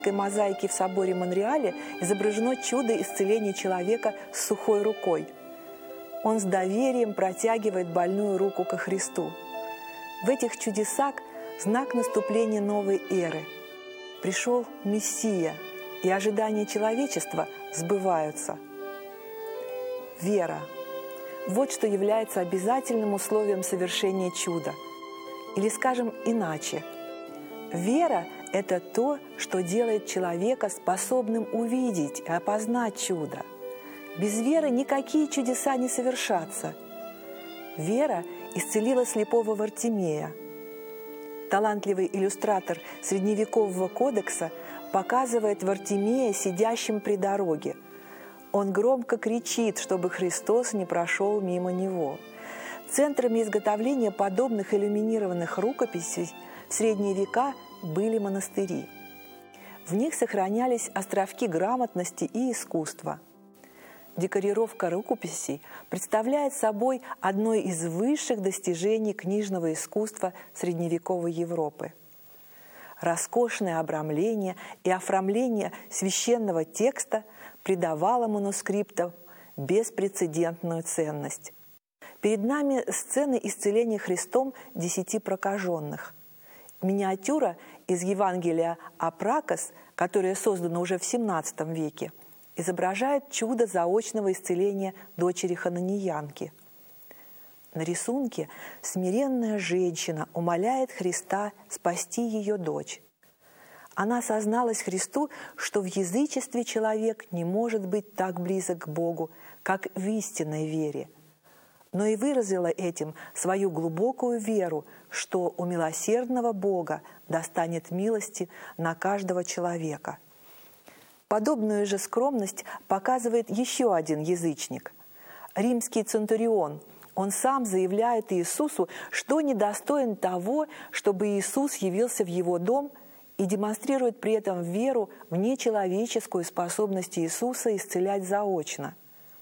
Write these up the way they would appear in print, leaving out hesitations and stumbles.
мозаике в соборе Монреаля изображено чудо исцеления человека с сухой рукой. Он с доверием протягивает больную руку ко Христу. В этих чудесах знак наступления новой эры. Пришел Мессия, и ожидания человечества сбываются. Вера. Вот что является обязательным условием совершения чуда. Или, скажем иначе, вера – это то, что делает человека способным увидеть и опознать чудо. Без веры никакие чудеса не совершатся. Вера исцелила слепого Вартимея. Талантливый иллюстратор средневекового кодекса показывает Вартимея сидящим при дороге. Он громко кричит, чтобы Христос не прошел мимо него. Центрами изготовления подобных иллюминированных рукописей в средние века были монастыри. В них сохранялись островки грамотности и искусства. Декорировка рукописей представляет собой одно из высших достижений книжного искусства средневековой Европы. Роскошное обрамление и оформление священного текста придавало манускриптам беспрецедентную ценность. Перед нами сцены исцеления Христом 10 прокаженных. Миниатюра из Евангелия Апракос, которая создана уже в XVII веке, изображает чудо заочного исцеления дочери хананеянки. На рисунке смиренная женщина умоляет Христа спасти ее дочь. Она созналась Христу, что в язычестве человек не может быть так близок к Богу, как в истинной вере, но и выразила этим свою глубокую веру, что у милосердного Бога достанет милости на каждого человека. Подобную же скромность показывает еще один язычник – римский центурион. Он сам заявляет Иисусу, что недостоин того, чтобы Иисус явился в его дом, и демонстрирует при этом веру в нечеловеческую способность Иисуса исцелять заочно.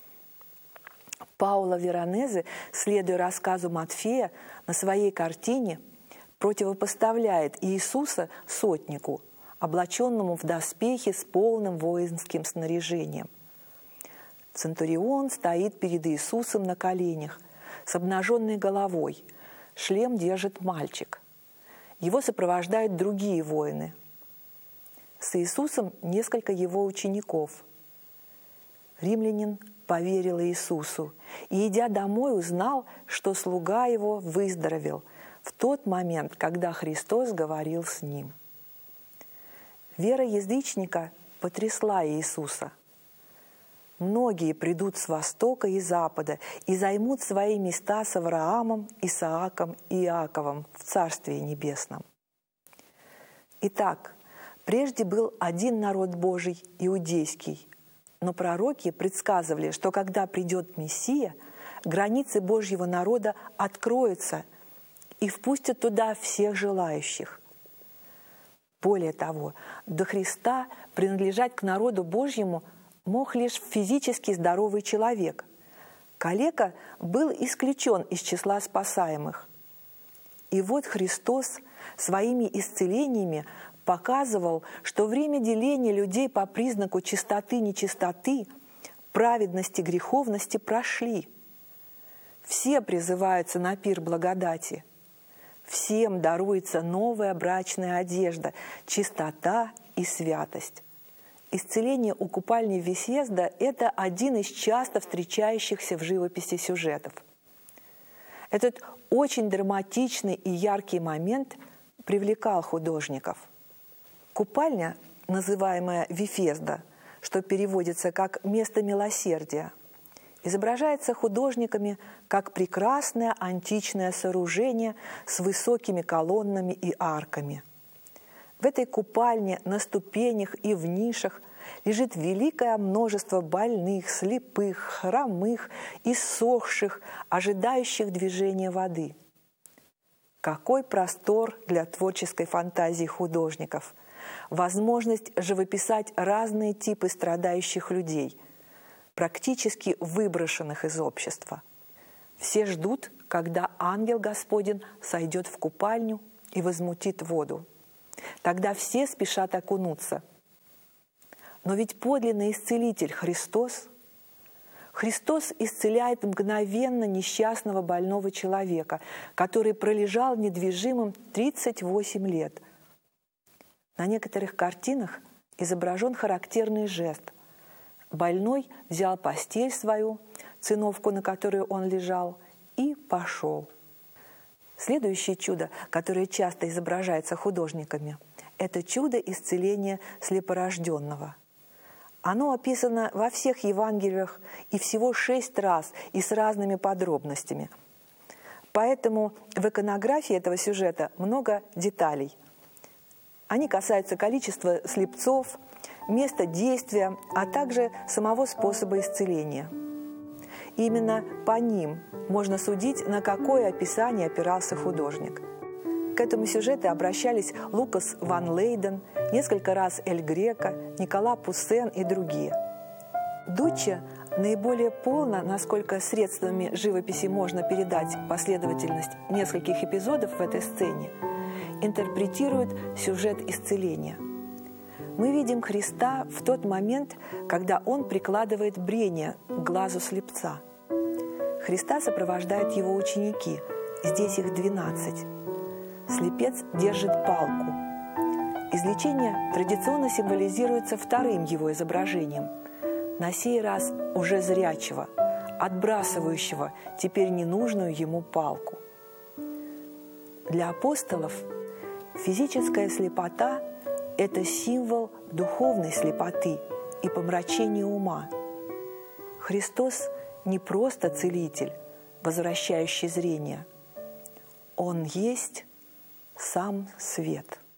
Паоло Веронезе, следуя рассказу Матфея, на своей картине противопоставляет Иисуса сотнику, облаченному в доспехи с полным воинским снаряжением. Центурион стоит перед Иисусом на коленях, с обнаженной головой. Шлем держит мальчик. Его сопровождают другие воины. С Иисусом несколько его учеников. Римлянин поверил Иисусу и, идя домой, узнал, что слуга его выздоровел в тот момент, когда Христос говорил с ним. Вера язычника потрясла Иисуса. Многие придут с востока и запада и займут свои места с Авраамом, Исааком и Иаковом в Царстве Небесном. Итак, прежде был один народ Божий, иудейский, но пророки предсказывали, что когда придет Мессия, границы Божьего народа откроются и впустят туда всех желающих. Более того, до Христа принадлежать к народу Божьему мог лишь физически здоровый человек. Калека был исключен из числа спасаемых. И вот Христос своими исцелениями показывал, что время деления людей по признаку чистоты-нечистоты, праведности, греховности прошли. Все призываются на пир благодати. Всем даруется новая брачная одежда, чистота и святость. Исцеление у купальни Весезда – это один из часто встречающихся в живописи сюжетов. Этот очень драматичный и яркий момент привлекал художников. Купальня, называемая Вефезда, что переводится как «место милосердия», изображается художниками как прекрасное античное сооружение с высокими колоннами и арками. В этой купальне на ступенях и в нишах лежит великое множество больных, слепых, хромых, иссохших, ожидающих движения воды. Какой простор для творческой фантазии художников! Возможность живописать разные типы страдающих людей, практически выброшенных из общества. Все ждут, когда ангел Господень сойдет в купальню и возмутит воду. Тогда все спешат окунуться. Но ведь подлинный исцелитель Христос. Христос исцеляет мгновенно несчастного больного человека, который пролежал недвижимым 38 лет. На некоторых картинах изображен характерный жест. Больной взял постель свою, циновку, на которую он лежал, и пошел. Следующее чудо, которое часто изображается художниками, это чудо исцеления слепорожденного. Оно описано во всех Евангелиях и всего 6 раз и с разными подробностями. Поэтому в иконографии этого сюжета много деталей. Они касаются количества слепцов, места действия, а также самого способа исцеления. И именно по ним можно судить, на какое описание опирался художник. К этому сюжету обращались Лукас ван Лейден, несколько раз Эль Греко, Никола Пуссен и другие. Дуччо наиболее полно, насколько средствами живописи можно передать последовательность нескольких эпизодов в этой сцене, интерпретирует сюжет исцеления. Мы видим Христа в тот момент, когда Он прикладывает брение к глазу слепца. Христа сопровождают Его ученики, здесь их 12. Слепец держит палку. Излечение традиционно символизируется вторым его изображением, на сей раз уже зрячего, отбрасывающего теперь ненужную ему палку. Для апостолов физическая слепота – это символ духовной слепоты и помрачения ума. Христос не просто целитель, возвращающий зрение. Он есть сам свет.